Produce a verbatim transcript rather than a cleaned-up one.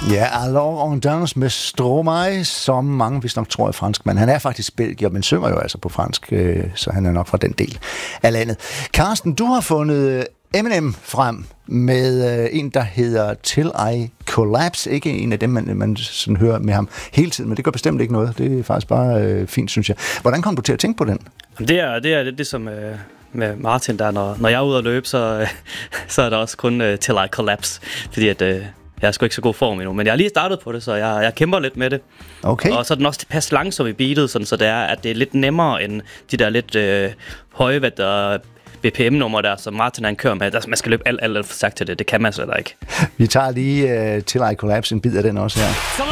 Ja, alors on danse med Stromae, som mange vist nok tror er fransk, men han er faktisk belgier, men synger jo altså på fransk, så han er nok fra den del af landet. Carsten, du har fundet Eminem frem med en, der hedder Till I Collapse. Ikke en af dem, man, man sådan hører med ham hele tiden, men det gør bestemt ikke noget. Det er faktisk bare øh, fint, synes jeg. Hvordan kom du til at tænke på den? Det er det, er det, det som øh, med Martin, der når, når jeg er ude at løbe, så, øh, så er der også kun øh, Till I Collapse, fordi at... Øh, jeg er sgu ikke så god form endnu, men jeg har lige startet på det, så jeg, jeg kæmper lidt med det. Okay. Og så er den også tilpas langsom i beatet, sådan, så det er, at det er lidt nemmere end de der lidt øh, høje hvad der, B P M-numre der, som Martin han kører med. Der, man skal løbe alt, alt, alt for sagt til det. Det kan man slet ikke. Vi tager lige uh, Till I Collapse en bid af den også her.